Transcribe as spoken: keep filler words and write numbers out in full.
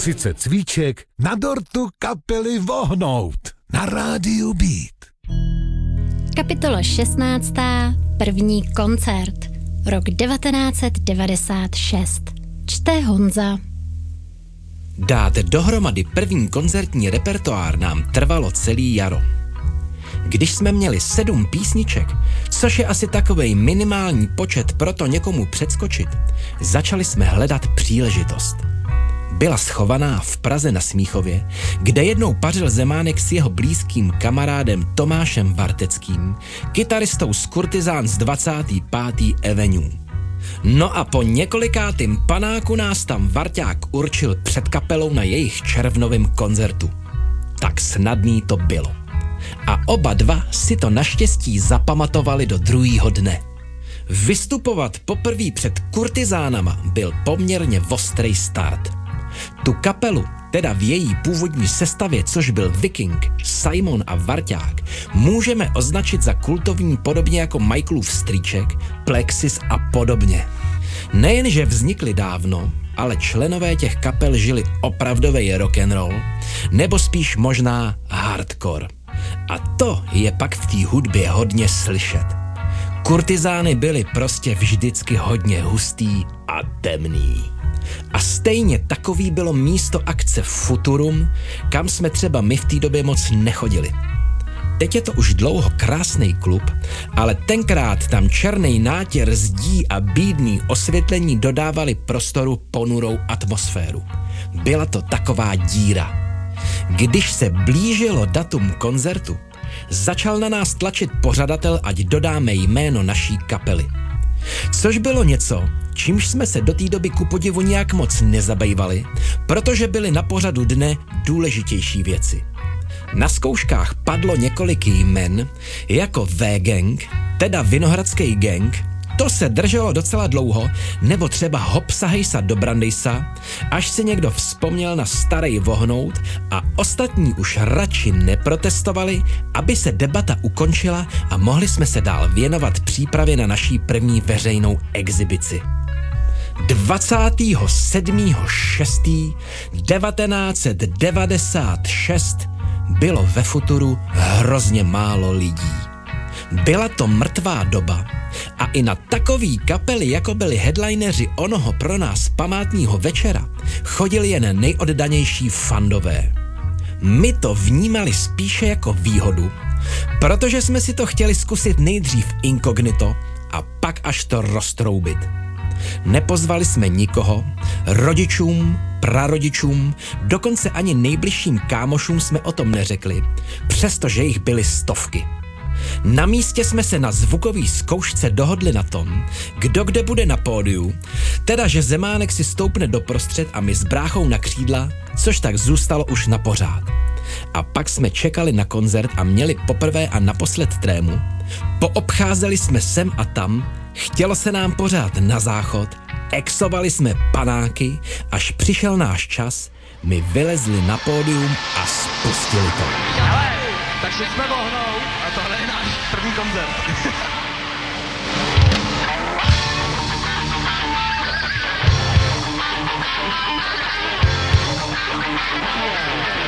sice cvíček, na dortu kapely vohnout. Na rádiu Beat. Kapitola šestnáctá. První koncert. Rok devatenáct set devadesát šest. Čte Honza. Dát dohromady první koncertní repertoár nám trvalo celý jaro. Když jsme měli sedm písniček, což je asi takovej minimální počet pro to někomu předskočit, začali jsme hledat příležitost. Byla schovaná v Praze na Smíchově, kde jednou pařil Zemánek s jeho blízkým kamarádem Tomášem Varteckým, kytaristou z Kurtizán z dvacáté páté Avenue. No a po několikátým panáku nás tam Varťák určil před kapelou na jejich červnovém koncertu. Tak snadný to bylo. A oba dva si to naštěstí zapamatovali do druhýho dne. Vystupovat poprvé před Kurtizánama byl poměrně ostrej start. Tu kapelu, teda v její původní sestavě, což byl Viking, Simon a Varťák, můžeme označit za kultovní podobně jako Michaelův strýček, Plexis a podobně. Nejenže vznikly dávno, ale členové těch kapel žili opravdovej rock'n'roll, nebo spíš možná hardcore. A to je pak v té hudbě hodně slyšet. Kurtizány byly prostě vždycky hodně hustý a temný. A stejně takový bylo místo akce Futurum, kam jsme třeba my v té době moc nechodili. Teď je to už dlouho krásný klub, ale tenkrát tam černý nátěr zdí a bídný osvětlení dodávali prostoru ponurou atmosféru. Byla to taková díra. Když se blížilo datum koncertu, začal na nás tlačit pořadatel, ať dodáme jméno naší kapely. Což bylo něco, čímž jsme se do té doby ku podivu nějak moc nezabývali, protože byly na pořadu dne důležitější věci. Na zkouškách padlo několik jmen, jako V-gang, teda Vinohradský gang, to se drželo docela dlouho, nebo třeba Hopsa hejsa do Brandejsa, až si někdo vzpomněl na Starej vohnout a ostatní už radši neprotestovali, aby se debata ukončila a mohli jsme se dál věnovat přípravě na naší první veřejnou exibici. dvacátého sedmého šestého devatenáct set devadesát šest bylo ve Futuru hrozně málo lidí. Byla to mrtvá doba a i na takový kapely, jako byli headlineři onoho pro nás památního večera, chodili jen nejoddanější fandové. My to vnímali spíše jako výhodu, protože jsme si to chtěli zkusit nejdřív inkognito a pak až to roztroubit. Nepozvali jsme nikoho, rodičům, prarodičům, dokonce ani nejbližším kámošům jsme o tom neřekli, přestože jich byly stovky. Na místě jsme se na zvukový zkoušce dohodli na tom, kdo kde bude na pódiu, teda že Zemánek si stoupne doprostřed a my s bráchou na křídla, což tak zůstalo už na pořád. A pak jsme čekali na koncert a měli poprvé a naposled trému, poobcházeli jsme sem a tam, chtělo se nám pořád na záchod, exovali jsme panáky, až přišel náš čas, my vylezli na pódium a spustili to. Hele, takže jsme vohnou a tohle je náš první koncert.